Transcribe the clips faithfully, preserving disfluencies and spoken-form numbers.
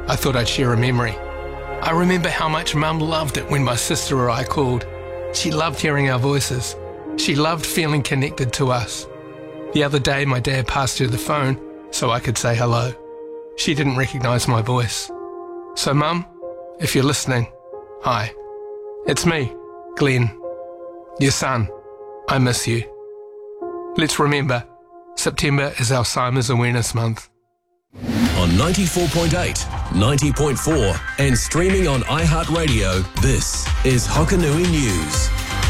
I thought I'd share a memory. I remember how much Mum loved it when my sister or I called. She loved hearing our voices. She loved feeling connected to us. The other day my dad passed her the phone so I could say hello. She didn't recognise my voice. So Mum, if you're listening, hi. It's me, Glenn, your son. I miss you. Let's remember, September is Alzheimer's Awareness Month. On ninety-four point eight, ninety point four and streaming on iHeartRadio, this is Hokanui News.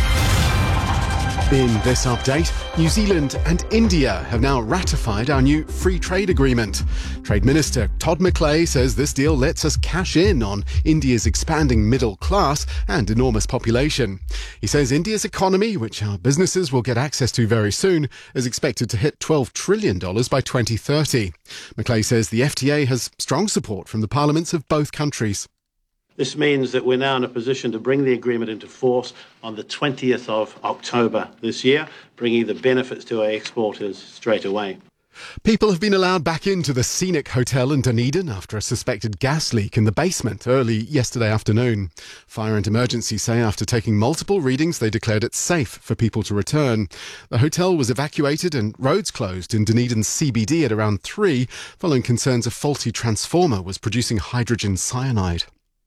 In this update, New Zealand and India have now ratified our new free trade agreement. Trade Minister Todd McClay says this deal lets us cash in on India's expanding middle class and enormous population. He says India's economy, which our businesses will get access to very soon, is expected to hit twelve trillion dollars by twenty thirty. McClay says the F T A has strong support from the parliaments of both countries. This means that we're now in a position to bring the agreement into force on the twentieth of October this year, bringing the benefits to our exporters straight away. People have been allowed back into the Scenic Hotel in Dunedin after a suspected gas leak in the basement early yesterday afternoon. Fire and Emergency say after taking multiple readings, they declared it safe for people to return. The hotel was evacuated and roads closed in Dunedin's C B D at around three, following concerns a faulty transformer was producing hydrogen cyanide.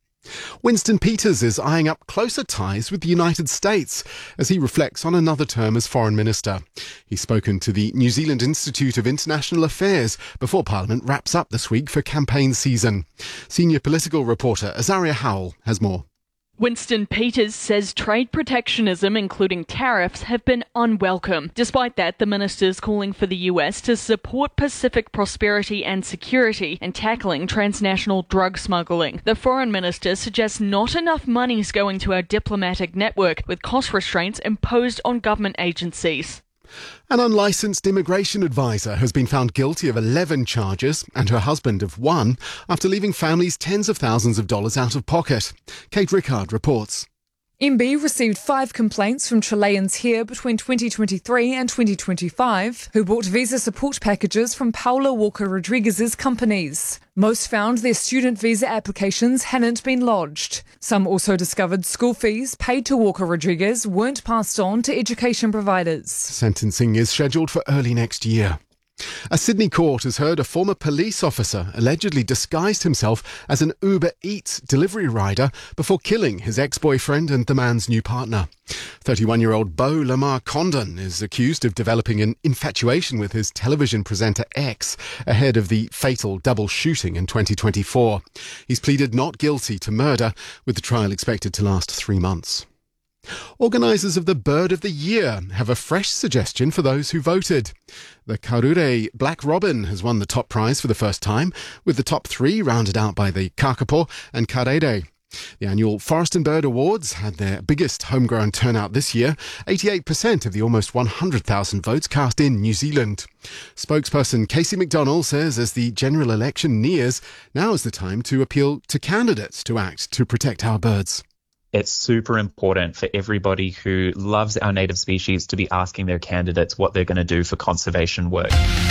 Winston Peters is eyeing up closer ties with the United States as he reflects on another term as Foreign Minister. He's spoken to the New Zealand Institute of International Affairs before Parliament wraps up this week for campaign season. Senior political reporter Azaria Howell has more. Winston Peters says trade protectionism, including tariffs, have been unwelcome. Despite that, the minister's calling for the U S to support Pacific prosperity and security in tackling transnational drug smuggling. The foreign minister suggests not enough money is going to our diplomatic network, with cost restraints imposed on government agencies. An unlicensed immigration advisor has been found guilty of eleven charges and her husband of one after leaving families tens of thousands of dollars out of pocket. Kate Rickard reports. M B received five complaints from Chileans here between twenty twenty-three and twenty twenty-five who bought visa support packages from Paula Walker Rodriguez's companies. Most found their student visa applications hadn't been lodged. Some also discovered school fees paid to Walker Rodriguez weren't passed on to education providers. Sentencing is scheduled for early next year. A Sydney court has heard a former police officer allegedly disguised himself as an Uber Eats delivery rider before killing his ex-boyfriend and the man's new partner. thirty-one-year-old Beau Lamar Condon is accused of developing an infatuation with his television presenter ex ahead of the fatal double shooting in twenty twenty-four. He's pleaded not guilty to murder, with the trial expected to last three months. Organisers of the Bird of the Year have a fresh suggestion for those who voted. The Karure Black Robin has won the top prize for the first time, with the top three rounded out by the Kakapo and Karere. The annual Forest and Bird Awards had their biggest homegrown turnout this year, eighty-eight percent of the almost one hundred thousand votes cast in New Zealand. Spokesperson Casey McDonnell says as the general election nears, now is the time to appeal to candidates to act to protect our birds. It's super important for everybody who loves our native species to be asking their candidates what they're going to do for conservation work.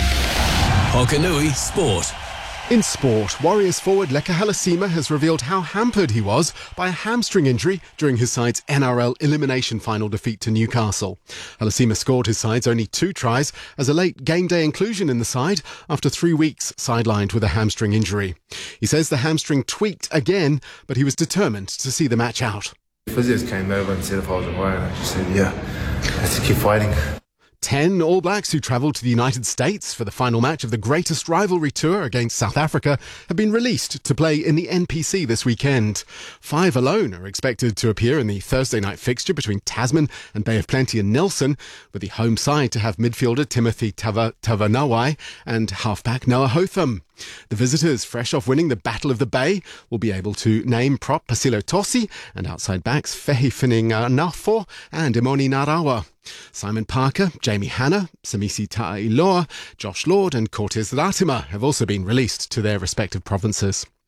Hokanui Sport. In sport, Warriors forward Leka Halasima has revealed how hampered he was by a hamstring injury during his side's N R L elimination final defeat to Newcastle. Halasima scored his side's only two tries as a late game day inclusion in the side after three weeks sidelined with a hamstring injury. He says the hamstring tweaked again, but he was determined to see the match out. Physios came over and said if I was alright, and I just said, yeah, let's keep fighting. Ten All Blacks who travelled to the United States for the final match of the greatest rivalry tour against South Africa have been released to play in the N P C this weekend. Five alone are expected to appear in the Thursday night fixture between Tasman and Bay of Plenty and Nelson, with the home side to have midfielder Timothy Tava- Tavanawai and halfback Noah Hotham. The visitors, fresh off winning the Battle of the Bay, will be able to name prop Pasilo Tosi and outside backs Fehi Fininganafo and Imoni Narawa. Simon Parker, Jamie Hanna, Samisi Ta'iloa, Josh Lord and Cortez Latima have also been released to their respective provinces.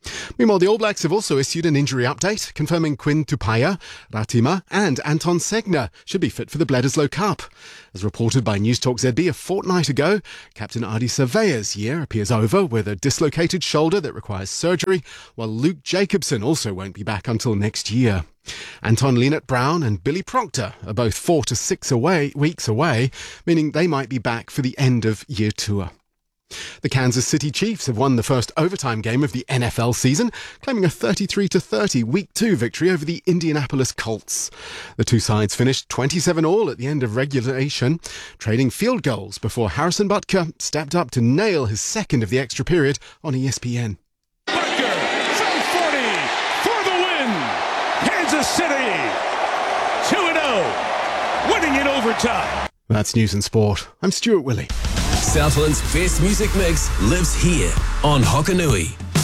Meanwhile, the All Blacks have also issued an injury update, confirming Quinn Tupaia, Ratima and Anton Segner should be fit for the Bledisloe Cup. As reported by Newstalk Z B a fortnight ago, Captain Ardie Surveyor's year appears over with a dislocated shoulder that requires surgery, while Luke Jacobson also won't be back until next year. Anton Lienert-Brown and Billy Proctor are both four to six away, weeks away, meaning they might be back for the end of year tour. The Kansas City Chiefs have won the first overtime game of the N F L season, claiming a thirty-three to thirty Week two victory over the Indianapolis Colts. The two sides finished twenty-seven all at the end of regulation, trading field goals before Harrison Butker stepped up to nail his second of the extra period on E S P N. Butker from forty for the win! Kansas City two and oh, winning in overtime. That's News and Sport. I'm Stuart Willey. Southland's best music mix lives here on Hokanui.